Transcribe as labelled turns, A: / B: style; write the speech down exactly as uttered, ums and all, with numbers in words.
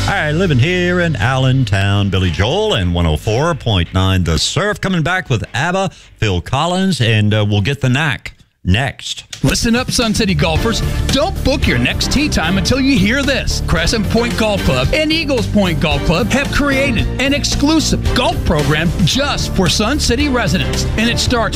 A: All right, living here in Allentown, Billy Joel and one oh four point nine The Surf. Coming back with ABBA, Phil Collins, and uh, we'll get the knack next.
B: Listen up, Sun City golfers. Don't book your next tee time until you hear this. Crescent Point Golf Club and Eagles Point Golf Club have created an exclusive golf program just for Sun City residents, and it starts